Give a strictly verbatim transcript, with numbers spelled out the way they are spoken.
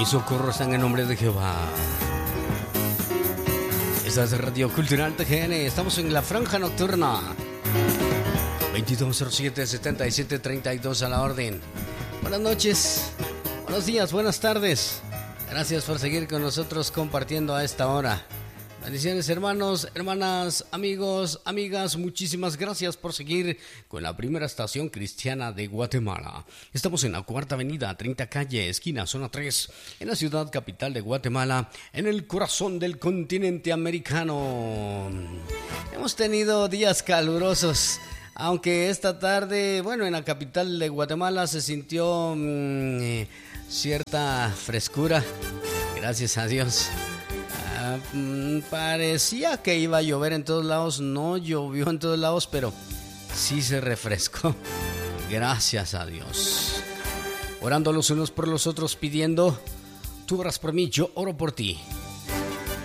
Mi socorro está en el nombre de Jehová. Esta es Radio Cultural T G N. Estamos en la franja nocturna. veintidós cero siete, setenta y siete treinta y dos a la orden. Buenas noches, buenos días, buenas tardes. Gracias por seguir con nosotros compartiendo a esta hora. Bendiciones, hermanos, hermanas, amigos, amigas. Muchísimas gracias por seguir con la primera estación cristiana de Guatemala. Estamos en la Cuarta Avenida, treinta Calle, esquina Zona tres, en la ciudad capital de Guatemala, en el corazón del continente americano. Hemos tenido días calurosos, aunque esta tarde, bueno, en la capital de Guatemala se sintió mmm, cierta frescura, gracias a Dios. Uh, parecía que iba a llover en todos lados, no llovió en todos lados, pero sí se refrescó, gracias a Dios. Orando los unos por los otros, pidiendo, tú oras por mí, yo oro por ti.